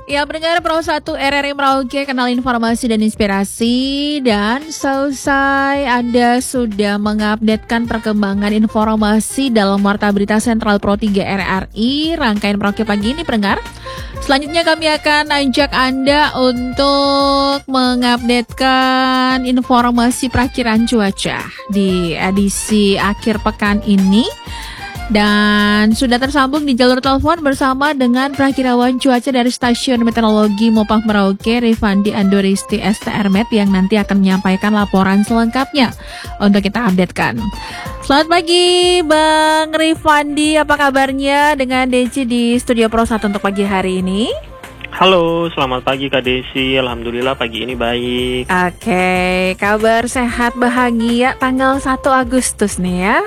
Ya, pendengar Pro 1 RRI Merauke, kenal informasi dan inspirasi. Dan selesai Anda sudah mengupdatekan perkembangan informasi dalam Warta Berita Sentral Pro 3 RRI. Rangkaian Merauke pagi ini, pendengar. Selanjutnya kami akan ajak Anda untuk mengupdatekan informasi perakiran cuaca di edisi akhir pekan ini. Dan sudah tersambung di jalur telepon bersama dengan perakirawan cuaca dari Stasiun Meteorologi Mopah Merauke, Rifandi Andoristi STRMet, yang nanti akan menyampaikan laporan selengkapnya untuk kita updatekan. Selamat pagi Bang Rifandi, apa kabarnya dengan Deci di Studio Pro 1 untuk pagi hari ini? Halo, selamat pagi Kak Desi. Alhamdulillah pagi ini baik. Oke, kabar sehat bahagia tanggal 1 Agustus nih ya.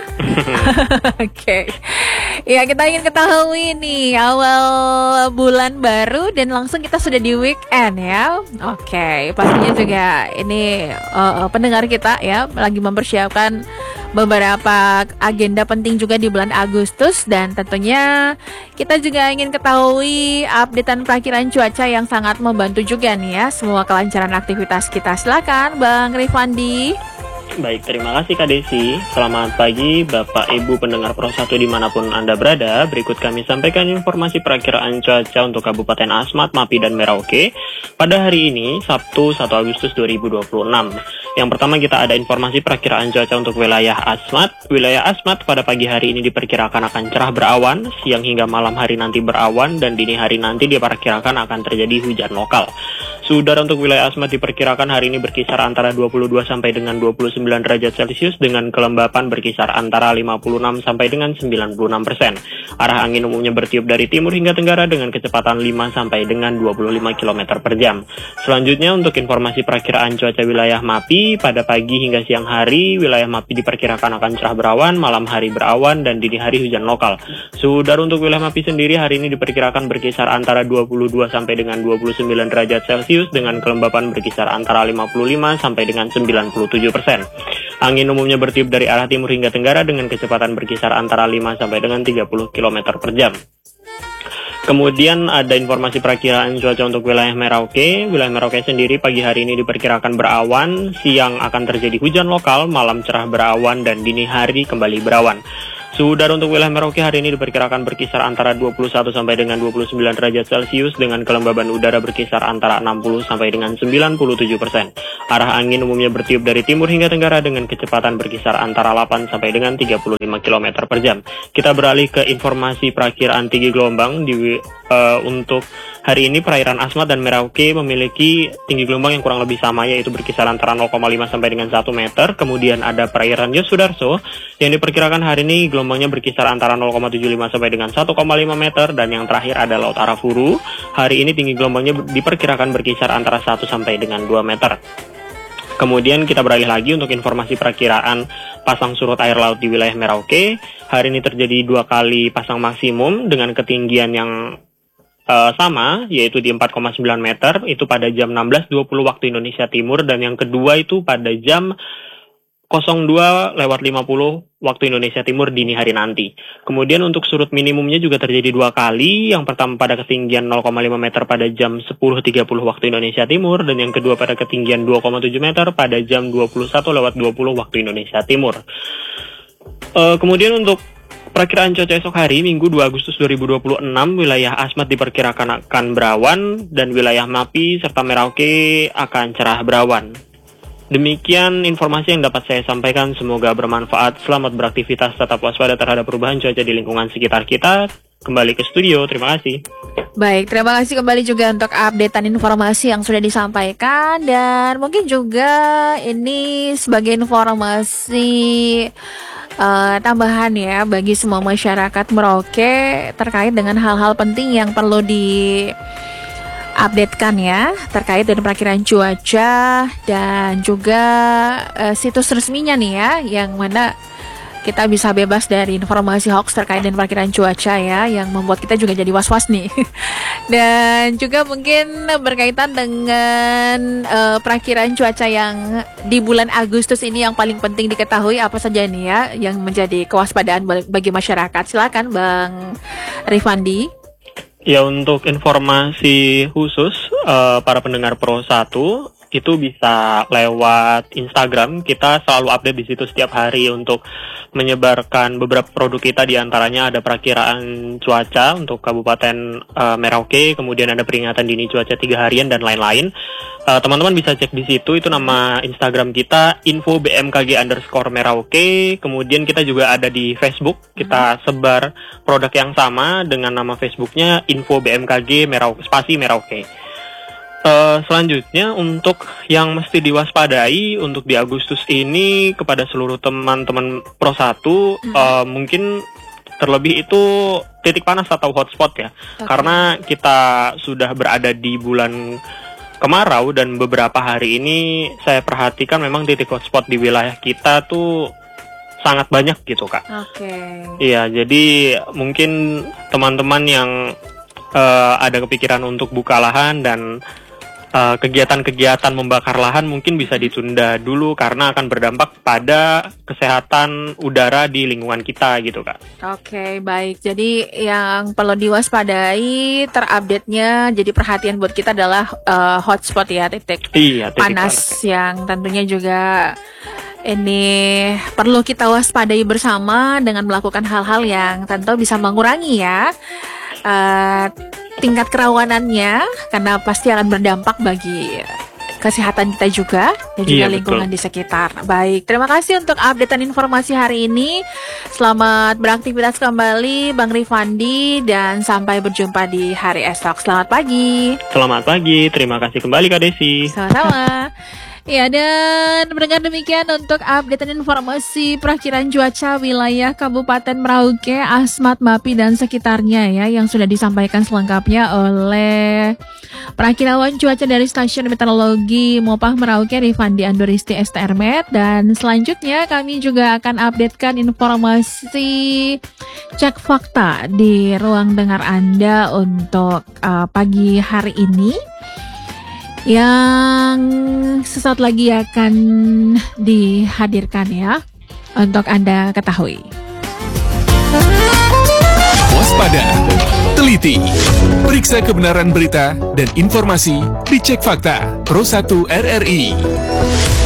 Oke. Ya, kita ingin ketahui nih awal bulan baru dan langsung kita sudah di weekend ya. Oke, pastinya juga ini pendengar kita ya lagi mempersiapkan beberapa agenda penting juga di bulan Agustus, dan tentunya kita juga ingin ketahui updatean perakiran cuaca yang sangat membantu juga nih ya semua kelancaran aktivitas kita. Silakan Bang Rifandi. Baik, terima kasih Kak Desi. Selamat pagi Bapak Ibu pendengar Pro 1 dimanapun Anda berada. Berikut kami sampaikan informasi perakiraan cuaca untuk Kabupaten Asmat, Mapi, dan Merauke pada hari ini, Sabtu 1 Agustus 2026. Yang pertama kita ada informasi perakiraan cuaca untuk wilayah Asmat. Wilayah Asmat pada pagi hari ini diperkirakan akan cerah berawan, siang hingga malam hari nanti berawan, dan dini hari nanti diperkirakan akan terjadi hujan lokal. Suhu udara untuk wilayah Asmat diperkirakan hari ini berkisar antara 22 sampai dengan 29 derajat Celcius dengan kelembapan berkisar antara 56 sampai dengan 96%. Arah angin umumnya bertiup dari timur hingga tenggara dengan kecepatan 5 sampai dengan 25 km per jam. Selanjutnya untuk informasi perakiraan cuaca wilayah Mapi, pada pagi hingga siang hari wilayah Mapi diperkirakan akan cerah berawan, malam hari berawan, dan dini hari hujan lokal. Suhu udara untuk wilayah Mapi sendiri hari ini diperkirakan berkisar antara 22 sampai dengan 29 derajat Celcius dengan kelembapan berkisar antara 55 sampai dengan 97%. Angin umumnya bertiup dari arah timur hingga tenggara dengan kecepatan berkisar antara 5 sampai dengan 30 km per jam. Kemudian ada informasi perakiraan cuaca untuk wilayah Merauke. Wilayah Merauke sendiri pagi hari ini diperkirakan berawan, siang akan terjadi hujan lokal, malam cerah berawan, dan dini hari kembali berawan. Suhu udara untuk wilayah Merauke hari ini diperkirakan berkisar antara 21 sampai dengan 29 derajat Celcius dengan kelembaban udara berkisar antara 60 sampai dengan 97%. Arah angin umumnya bertiup dari timur hingga tenggara dengan kecepatan berkisar antara 8 sampai dengan 35 km per jam. Kita beralih ke informasi perakiraan tinggi gelombang untuk hari ini perairan Asmat dan Merauke memiliki tinggi gelombang yang kurang lebih sama, yaitu berkisar antara 0,5 sampai dengan 1 meter. Kemudian ada perairan Yosudarso yang diperkirakan hari ini gelombangnya berkisar antara 0,75 sampai dengan 1,5 meter. Dan yang terakhir ada Laut Arafuru. Hari ini tinggi gelombangnya diperkirakan berkisar antara 1 sampai dengan 2 meter. Kemudian kita beralih lagi untuk informasi perakiraan pasang surut air laut di wilayah Merauke. Hari ini terjadi 2 kali pasang maksimum dengan ketinggian yang sama, yaitu di 4,9 meter, itu pada jam 16.20 waktu Indonesia Timur, dan yang kedua itu pada jam 02.50 waktu Indonesia Timur dini hari nanti. Kemudian untuk surut minimumnya juga terjadi 2 kali, yang pertama pada ketinggian 0,5 meter pada jam 10.30 waktu Indonesia Timur, dan yang kedua pada ketinggian 2,7 meter pada jam 21.20 waktu Indonesia Timur. Kemudian untuk perakiraan cuaca esok hari, Minggu 2 Agustus 2026, wilayah Asmat diperkirakan akan berawan, dan wilayah Mapi serta Merauke akan cerah berawan. Demikian informasi yang dapat saya sampaikan, semoga bermanfaat. Selamat beraktivitas, tetap waspada terhadap perubahan cuaca di lingkungan sekitar kita. Kembali ke studio, terima kasih. Baik, terima kasih kembali juga untuk updatean informasi yang sudah disampaikan. Dan mungkin juga ini sebagai informasi tambahan ya bagi semua masyarakat Merauke terkait dengan hal-hal penting yang perlu diupdatekan ya terkait dengan perakiran cuaca dan juga situs resminya nih ya, yang mana kita bisa bebas dari informasi hoax terkait dengan perakiran cuaca ya, yang membuat kita juga jadi was-was nih. Dan juga mungkin berkaitan dengan perakiran cuaca yang di bulan Agustus ini yang paling penting diketahui apa saja nih ya yang menjadi kewaspadaan bagi masyarakat. Silakan Bang Rifandi. Ya, untuk informasi khusus para pendengar Pro 1 itu bisa lewat Instagram. Kita selalu update di situ setiap hari untuk menyebarkan beberapa produk kita, diantaranya ada perakiraan cuaca untuk Kabupaten Merauke, kemudian ada peringatan dini cuaca 3 harian dan lain-lain. Teman-teman bisa cek di situ, itu nama Instagram kita info bmkg_Merauke. Kemudian kita juga ada di Facebook, kita sebar produk yang sama dengan nama Facebooknya info bmkg Merauke. Selanjutnya untuk yang mesti diwaspadai untuk di Agustus ini kepada seluruh teman-teman Pro 1, mungkin terlebih itu titik panas atau hotspot ya. Karena kita sudah berada di bulan kemarau dan beberapa hari ini saya perhatikan memang titik hotspot di wilayah kita tuh sangat banyak gitu, Kak. Iya, jadi mungkin teman-teman yang ada kepikiran untuk buka lahan dan kegiatan-kegiatan membakar lahan mungkin bisa ditunda dulu karena akan berdampak pada kesehatan udara di lingkungan kita gitu, Kak. Oke, baik. Jadi yang perlu diwaspadai terupdate-nya, jadi perhatian buat kita adalah hotspot ya, titik panas yang tentunya juga ini perlu kita waspadai bersama dengan melakukan hal-hal yang tentu bisa mengurangi ya tingkat kerawanannya, karena pasti akan berdampak bagi kesehatan kita juga dan juga lingkungan di sekitar. Baik, terima kasih untuk updatean informasi hari ini. Selamat beraktivitas kembali Bang Rifandi dan sampai berjumpa di hari esok. Selamat pagi. Selamat pagi, terima kasih kembali Kak Desi. Sama-sama. Ya, dan mendengar demikian untuk updatean informasi perakiraan cuaca wilayah Kabupaten Merauke, Asmat, Mapi, dan sekitarnya ya, yang sudah disampaikan selengkapnya oleh perakirawan cuaca dari Stasiun Meteorologi Mopah Merauke, Rifandi Andoristi STRMet. Dan selanjutnya kami juga akan updatekan informasi cek fakta di ruang dengar Anda untuk pagi hari ini, yang sesaat lagi akan dihadirkan ya untuk Anda ketahui. Waspada, teliti, periksa kebenaran berita dan informasi, dicek fakta Pro 1 RRI.